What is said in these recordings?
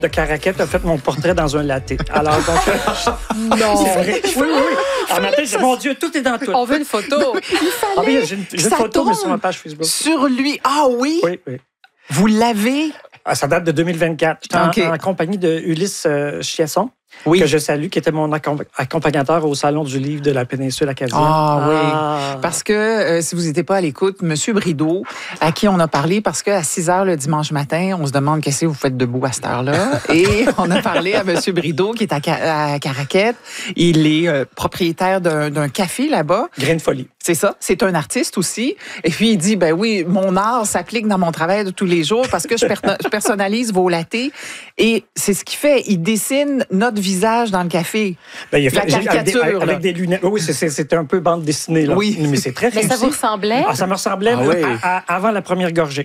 de Caraquette a fait mon portrait dans un latte. Alors, donc... Non! C'est vrai. Oui. En matin, j'ai dit, mon Dieu, tout est dans tout. On veut une photo. Ah oui, j'ai une photo, mais sur ma page Facebook. Sur lui. Ah oui? Oui. Vous l'avez? Ah, ça date de 2024. J'étais en compagnie de Ulysse Chiasson, que je salue, qui était mon accompagnateur au Salon du livre de la péninsule acadienne. Oui. Parce que, si vous n'étiez pas à l'écoute, M. Brideau, à qui on a parlé, parce qu'à 6 heures le dimanche matin, on se demande qu'est-ce que vous faites debout à cette heure-là. Et on a parlé à M. Brideau, qui est à Caraquette. Il est propriétaire d'un café là-bas. Grain de folie. C'est ça. C'est un artiste aussi. Et puis, il dit, ben oui, mon art s'applique dans mon travail de tous les jours parce que je personnalise vos lattés. Et c'est ce qu'il fait. Il dessine notre visage dans le café. Ben, il a fait, la caricature. avec des lunettes. Oui, c'est un peu bande dessinée. Là. Oui. Mais c'est très Mais réussi. ça vous ressemblait? Ça me ressemblait avant la première gorgée.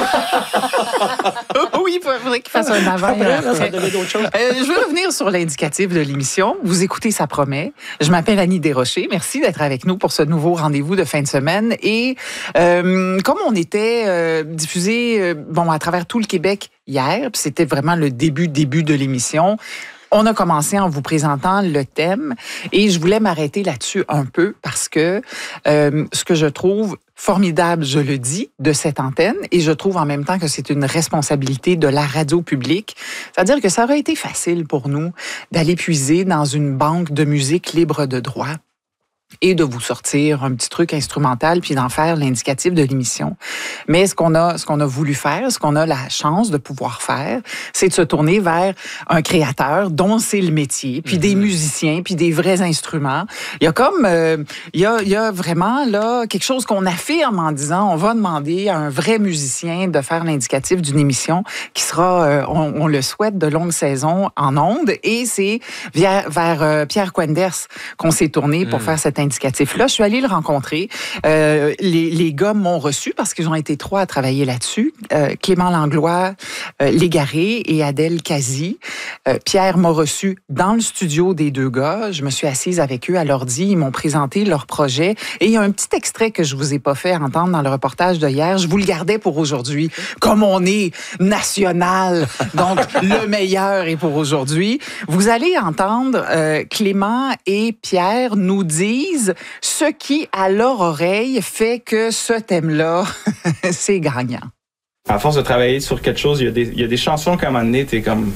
Oui, il faudrait qu'il fasse un avant. Ça donnait d'autres choses. Je veux revenir sur l'indicatif de l'émission. Vous écoutez Ça promet. Je m'appelle Annie Desrochers. Merci d'être avec nous pour ce nouveau rendez-vous de fin de semaine. Et comme on était diffusé à travers tout le Québec hier, puis c'était vraiment le début de l'émission, on a commencé en vous présentant le thème et je voulais m'arrêter là-dessus un peu parce que ce que je trouve formidable, je le dis, de cette antenne et je trouve en même temps que c'est une responsabilité de la radio publique. C'est-à-dire que ça aurait été facile pour nous d'aller puiser dans une banque de musique libre de droit et de vous sortir un petit truc instrumental puis d'en faire l'indicatif de l'émission. Mais ce qu'on a voulu faire, ce qu'on a la chance de pouvoir faire, c'est de se tourner vers un créateur dont c'est le métier, puis des musiciens, puis des vrais instruments. Il y a comme il y a vraiment là quelque chose qu'on affirme en disant on va demander à un vrai musicien de faire l'indicatif d'une émission qui sera on le souhaite de longue saison en ondes et c'est vers Pierre Quenders qu'on s'est tourné pour faire cet indicatif-là. Je suis allée le rencontrer. Les gars m'ont reçu parce qu'ils ont été 3 à travailler là-dessus. Clément Langlois, Légaré et Adèle Kazi. Pierre m'a reçu dans le studio des 2 gars. Je me suis assise avec eux à l'ordi. Ils m'ont présenté leur projet. Et il y a un petit extrait que je vous ai pas fait entendre dans le reportage de hier. Je vous le gardais pour aujourd'hui. Comme on est national, donc le meilleur est pour aujourd'hui. Vous allez entendre Clément et Pierre nous dire ce qui, à leur oreille, fait que ce thème-là, c'est gagnant. À force de travailler sur quelque chose, il y a des chansons qu'à un moment donné, t'es comme...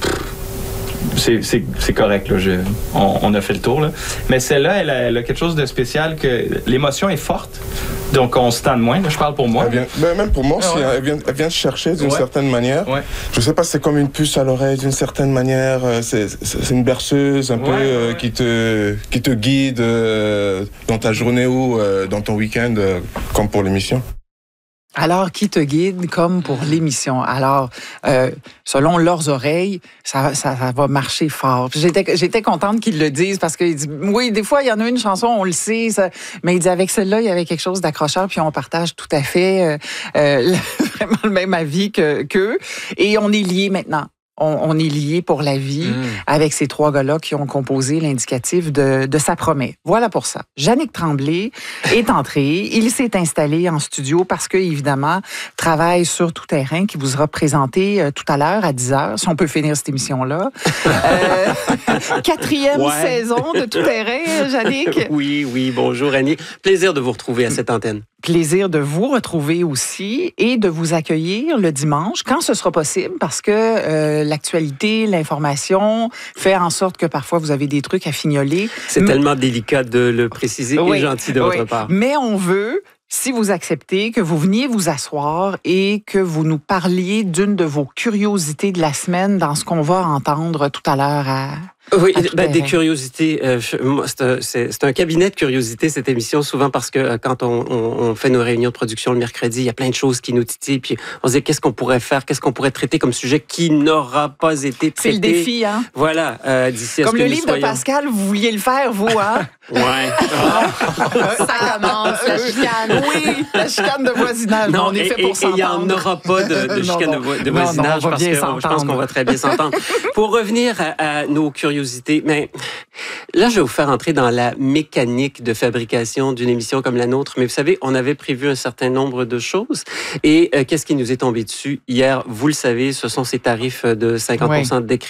C'est correct, là, on a fait le tour. Là. Mais celle-là, elle a quelque chose de spécial, que l'émotion est forte, donc on se tend de moins. Là, je parle pour moi. Même pour moi, elle vient se chercher d'une certaine manière. Ouais. Je sais pas, c'est comme une puce à l'oreille d'une certaine manière. C'est une berceuse un peu qui te guide dans ta journée ou dans ton week-end, comme pour l'émission. Alors, qui te guide comme pour l'émission? Alors, selon leurs oreilles, ça va marcher fort. J'étais contente qu'ils le disent parce qu'ils disent, oui, des fois, il y en a une chanson, on le sait, mais ils disent, avec celle-là, il y avait quelque chose d'accrocheur, puis on partage tout à fait vraiment le même avis qu'eux. Et on est liés maintenant. On est liés pour la vie avec ces 3 gars-là qui ont composé l'indicatif de Ça promet. Voilà pour ça. Yannick Tremblay est entré. Il s'est installé en studio parce que, évidemment, travaille sur Tout terrain qui vous sera présenté tout à l'heure à 10h, si on peut finir cette émission-là. 4e saison de Tout terrain, Yannick. Oui, bonjour Annie. Plaisir de vous retrouver à cette antenne. Plaisir de vous retrouver aussi et de vous accueillir le dimanche, quand ce sera possible, parce que l'actualité, l'information fait en sorte que parfois vous avez des trucs à fignoler. C'est tellement délicat de le préciser et gentil de votre part. Mais on veut, si vous acceptez, que vous veniez vous asseoir et que vous nous parliez d'une de vos curiosités de la semaine dans ce qu'on va entendre tout à l'heure à... Oui, des curiosités. C'est un cabinet de curiosités, cette émission, souvent parce que quand on fait nos réunions de production le mercredi, il y a plein de choses qui nous titillent, puis on se dit qu'est-ce qu'on pourrait faire, qu'est-ce qu'on pourrait traiter comme sujet qui n'aura pas été traité. C'est le défi, hein? Voilà, d'ici à comme ce que le livre de Pascal, vous vouliez le faire, vous, hein? Ouais. Ça commence, la chicane. Oui, la chicane de voisinage. Non, on est fait pour s'entendre. Il n'y en aura pas de chicane de voisinage parce que je pense qu'on va très bien s'entendre. Pour revenir à nos curiosités, mais là, je vais vous faire entrer dans la mécanique de fabrication d'une émission comme la nôtre. Mais vous savez, on avait prévu un certain nombre de choses. Et qu'est-ce qui nous est tombé dessus hier? Vous le savez, ce sont ces tarifs de 50% de